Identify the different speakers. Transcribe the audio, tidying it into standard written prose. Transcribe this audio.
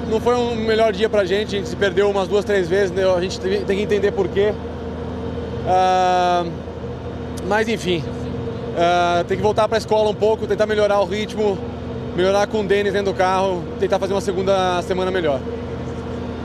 Speaker 1: não foi um melhor dia pra gente, a gente se perdeu umas 2, 3 vezes, né? A gente tem que entender por quê. Mas enfim, tem que voltar pra escola um pouco, tentar melhorar o ritmo, melhorar com o Denis dentro do carro, tentar fazer uma segunda semana melhor.